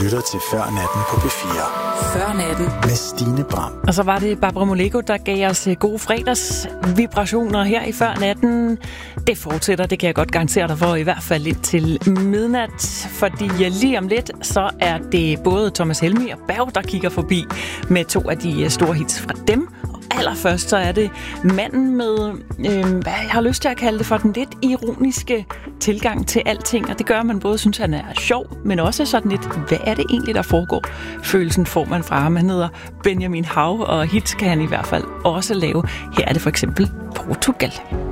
lytter til Før Natten på P4. Før Natten med Stine Bram. Og så var det Barbara Moleko, der gav os gode fredagsvibrationer her i Før Natten. Det fortsætter, det kan jeg godt garantere dig for, i hvert fald lidt til midnat. Fordi lige om lidt, så er det både Thomas Helmig og Berg, der kigger forbi med 2 af de store hits fra dem. Allerførst så er det manden med, hvad jeg har lyst til at kalde det for, den lidt ironiske tilgang til alting. Og det gør, at man både synes, han er sjov, men også sådan lidt, hvad er det egentlig, der foregår? Følelsen får man fra ham. Han hedder Benjamin Hav, og hits kan han i hvert fald også lave. Her er det for eksempel Portugal.